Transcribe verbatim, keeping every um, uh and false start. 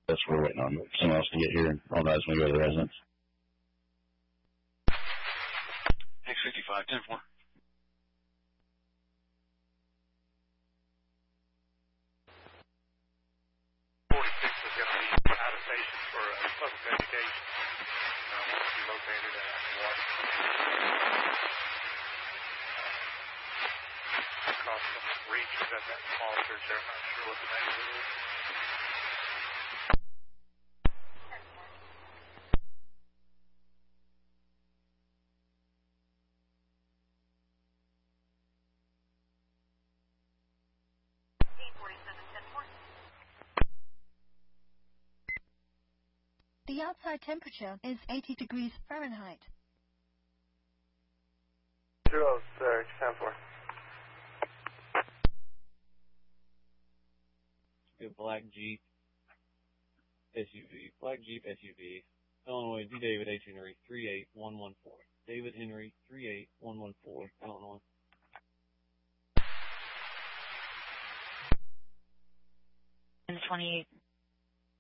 That's what we're waiting on someone else to get here, and all that's when we go to the residence. X fifty-five, ten four. forty-six is going to be out of station for uh, public education. Uh, wants to be located at one. Uh, across some regions at that small church there. I'm not sure what the name of it is. The outside temperature is eighty degrees Fahrenheit. Zero, sir, ten four. A black Jeep S U V. Black Jeep S U V. Illinois, D. David H. Henry, three eight one one four. David Henry, three eight one one four, Illinois. twenty-eight.